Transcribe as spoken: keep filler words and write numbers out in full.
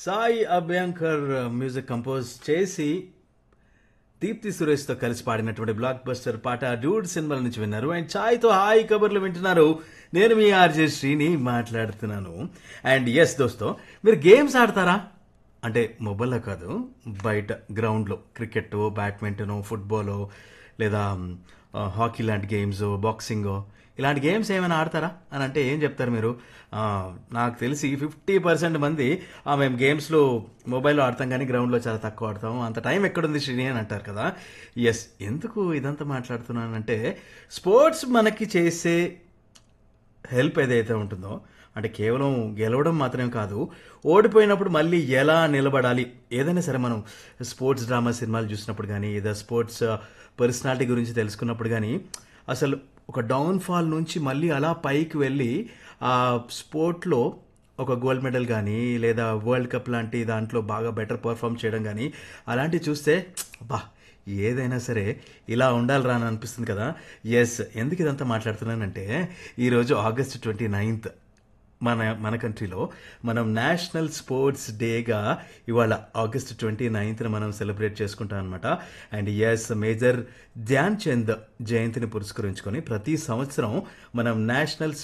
Sai Abhyankar music compose చేసి దీప్తి సురేష్తో కలిసి పాడినటువంటి బ్లాక్ బస్టర్ పాట డ్యూడ్ సినిమాల నుంచి విన్నారు. అండ్ ఛాయ్తో హాయ్ కబర్లు వింటున్నారు. నేను మీ ఆర్జే శ్రీని మాట్లాడుతున్నాను. అండ్ ఎస్ దోస్తో, మీరు గేమ్స్ ఆడతారా? అంటే మొబైల్లో కాదు, బయట గ్రౌండ్లో క్రికెట్, బ్యాడ్మింటన్, ఫుట్బాల్ లేదా హాకీ లాంటి గేమ్స్, బాక్సింగ్ ఇలాంటి గేమ్స్ ఏమైనా ఆడతారా అని అంటే ఏం చెప్తారు మీరు? నాకు తెలిసి ఫిఫ్టీ పర్సెంట్ మంది మేము గేమ్స్లో మొబైల్లో ఆడతాం కానీ గ్రౌండ్లో చాలా తక్కువ ఆడతాం, అంత టైం ఎక్కడుంది శ్రీని అని అంటారు కదా. ఎస్, ఎందుకు ఇదంతా మాట్లాడుతున్నానంటే స్పోర్ట్స్ మనకి చేసే హెల్ప్ ఏదైతే ఉంటుందో, అంటే కేవలం గెలవడం మాత్రమే కాదు, ఓడిపోయినప్పుడు మళ్ళీ ఎలా నిలబడాలి, ఏదైనా సరే మనం స్పోర్ట్స్ డ్రామా సినిమాలు చూసినప్పుడు కానీ ఏదో స్పోర్ట్స్ పర్సనాలిటీ గురించి తెలుసుకున్నప్పుడు కానీ అసలు ఒక డౌన్ఫాల్ నుంచి మళ్ళీ అలా పైకి వెళ్ళి ఆ స్పోర్ట్లో ఒక గోల్డ్ మెడల్ కానీ లేదా వరల్డ్ కప్ లాంటి దాంట్లో బాగా బెటర్ పర్ఫామ్ చేయడం కానీ అలాంటివి చూస్తే బా ఏదైనా సరే ఇలా ఉండాలిరా అని అనిపిస్తుంది కదా. ఎస్, ఎందుకు ఇదంతా మాట్లాడుతున్నానంటే ఈరోజు ఆగస్ట్ ట్వంటీ నైన్త్ మన మన కంట్రీలో మనం నేషనల్ స్పోర్ట్స్ డేగా ఇవాళ ఆగస్ట్ ట్వంటీ నైన్త్న మనం సెలబ్రేట్ చేసుకుంటాం అనమాట. And yes, major Dhyan Chand జయంతిని పురస్కరించుకొని ప్రతి సంవత్సరం మనం నేషనల్